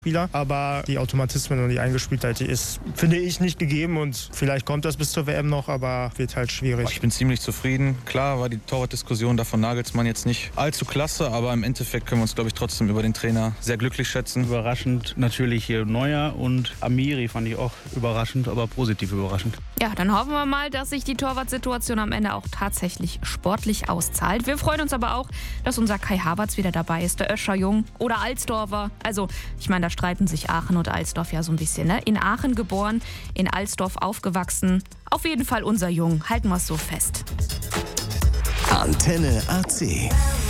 Spieler, aber die Automatismen und die Eingespieltheit, die ist, finde ich, nicht gegeben und vielleicht kommt das bis zur WM noch, aber wird halt schwierig. Ich bin ziemlich zufrieden. Klar war die Torwartdiskussion da von Nagelsmann jetzt nicht allzu klasse, aber im Endeffekt können wir uns, glaube ich, trotzdem über den Trainer sehr glücklich schätzen. Überraschend natürlich hier Neuer und Amiri fand ich auch überraschend, aber positiv überraschend. Ja, dann hoffen wir mal, dass sich die Torwartsituation am Ende auch tatsächlich sportlich auszahlt. Wir freuen uns aber auch, dass unser Kai Havertz wieder dabei ist, der Öscher Jung oder Alsdorfer. Also, ich meine, da streiten sich Aachen und Alsdorf ja so ein bisschen, ne? In Aachen geboren, in Alsdorf aufgewachsen. Auf jeden Fall unser Jung. Halten wir es so fest. Antenne AC.